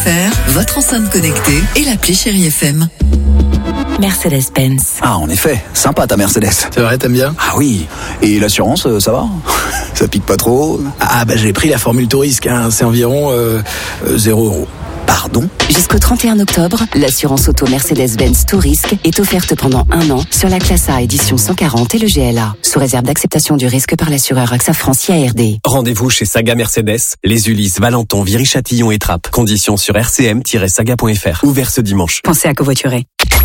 Saga.fr, votre enceinte connectée et l'appli Chérie FM. Mercedes-Benz. Ah, en effet, sympa ta Mercedes. C'est vrai, t'aimes bien? Ah oui, et l'assurance, ça va? Ça pique pas trop? Ah bah j'ai pris la formule Tourisque, hein. C'est environ 0 €. Pardon? Jusqu'au 31 octobre, l'assurance auto Mercedes-Benz Tourisque est offerte pendant 1 an sur la classe A édition 140 et le GLA, sous réserve d'acceptation du risque par l'assureur AXA France ARD. Rendez-vous chez Saga Mercedes, les Ulysses, Valenton, Viry-Châtillon et Trappes. Conditions sur rcm-saga.fr. Ouvert ce dimanche. Pensez à covoiturer.